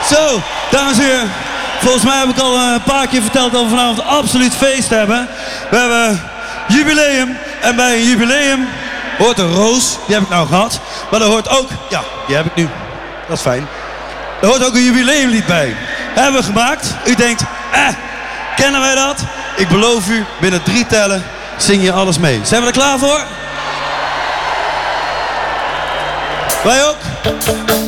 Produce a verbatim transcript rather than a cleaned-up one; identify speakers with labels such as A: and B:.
A: Zo, dames en heren. Volgens mij heb ik al een paar keer verteld dat we vanavond absoluut feest hebben. We hebben jubileum. En bij een jubileum hoort een roos. Die heb ik nou gehad. Maar er hoort ook... Ja, die heb ik nu. Dat is fijn. Er hoort ook een jubileumlied bij. Hebben we gemaakt. U denkt, eh, kennen wij dat? Ik beloof u, binnen drie tellen zing je alles mee. Zijn we er klaar voor? Wij ook?